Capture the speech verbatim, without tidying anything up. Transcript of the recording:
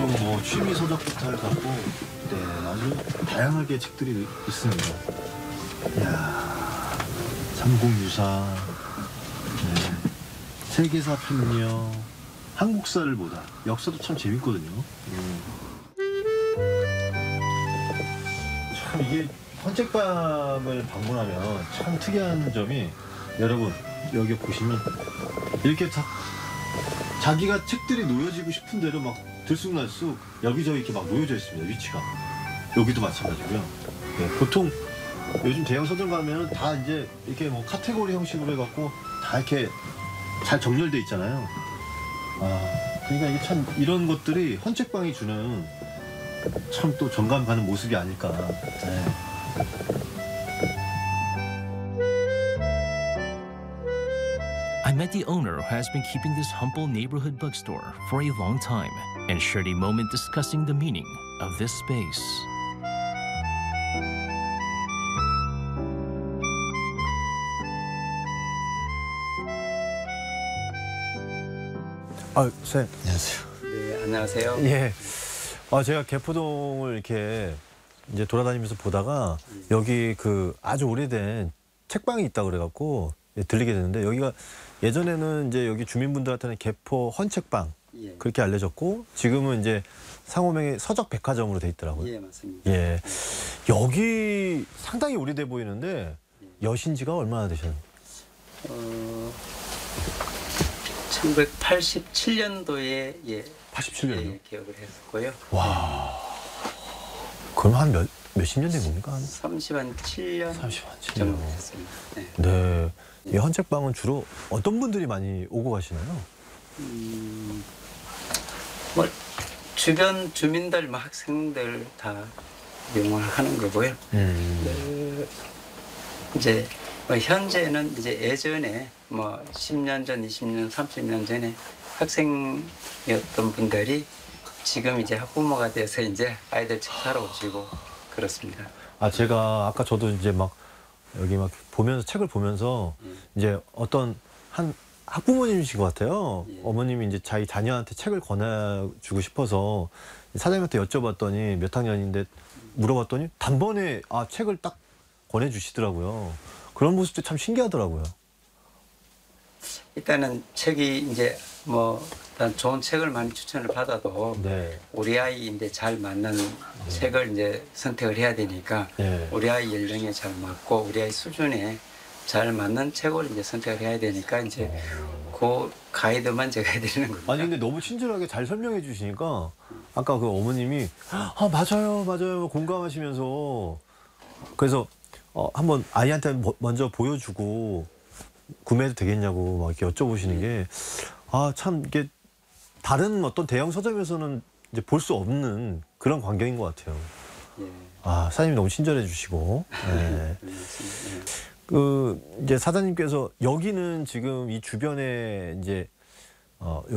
지금 뭐 취미 서적부터 해갖고 네, 아주 다양하게 책들이 있습니다. 이야, 삼국유사, 네, 세계사 편녀, 한국사를 보다. 역사도 참 재밌거든요. 음. 참 이게 헌책방을 방문하면 참 특이한 점이 여러분 여기 보시면 이렇게 자, 자기가 책들이 놓여지고 싶은 대로 막 들쑥날쑥 여기저기 이렇게 막 놓여져 있습니다. 위치가 여기도 마찬가지고요. 네, 보통 요즘 대형 서점 가면 다 이제 이렇게 뭐 카테고리 형식으로 해갖고 다 이렇게 잘 정렬돼 있잖아요. 아, 그러니까 이게 참 이런 것들이 헌책방이 주는 참 또 정감 가는 모습이 아닐까. 네. I met the owner who has been keeping this humble neighborhood bookstore for a long time and shared a moment discussing the meaning of this space. 아, 선생님 안녕하세요. 네, 안녕하세요. 예. 아, 제가 개포동을 이렇게 이제 돌아다니면서 보다가 여기 그 아주 오래된 책방이 있다 그래갖고 들리게 됐는데 여기가 예전에는 이제 여기 주민분들한테는 개포 헌책방 예. 그렇게 알려졌고 지금은 이제 상호명이 서적백화점으로 돼 있더라고요. 예, 맞습니다. 예. 여기 상당히 오래돼 보이는데 여신 지가 얼마나 되셨나요? 어, 천구백팔십칠 년도에 예, 팔십칠 년이요? 예, 개업을 했었고요. 와. 그럼 한 몇, 몇십 년 된 겁니까? 한 삼십칠 년 삼십칠 정도 년. 됐습니다. 네. 네. 이 헌책방은 주로 어떤 분들이 많이 오고 가시나요? 음, 뭐 주변 주민들, 뭐 학생들 다 이용을 하는 거고요. 음. 그, 이제 뭐 현재는 이제 예전에 뭐 십 년 전, 이십 년, 삼십 년 전에 학생이었던 분들이 지금 이제 학부모가 돼서 이제 아이들 책 사러 오시고 그렇습니다. 아, 제가 아까 저도 이제 막 여기 막 보면서 책을 보면서 예. 이제 어떤 한 학부모님이신 것 같아요. 예. 어머님이 이제 자기 자녀한테 책을 권해주고 싶어서 사장님한테 여쭤봤더니 몇 학년인데 물어봤더니 단번에 아, 책을 딱 권해주시더라고요. 그런 모습도 참 신기하더라고요. 일단은 책이 이제 뭐 일단 좋은 책을 많이 추천을 받아도 네. 우리 아이인데 잘 맞는 책을 이제 선택을 해야 되니까 네. 우리 아이 연령에 잘 맞고 우리 아이 수준에 잘 맞는 책을 이제 선택을 해야 되니까 이제 그 가이드만 제가 해드리는 겁니다. 아니 근데 너무 친절하게 잘 설명해 주시니까 아까 그 어머님이 아 맞아요 맞아요 공감하시면서 그래서 어, 한번 아이한테 뭐, 먼저 보여주고 구매해도 되겠냐고 막 이렇게 여쭤보시는 게 아 참 이게 다른 어떤 대형 서점에서는 이제 볼 수 없는 그런 광경인 것 같아요. 예. 아 사장님이 너무 친절해 주시고 네. 그 이제 사장님께서 여기는 지금 이 주변에 이제 어,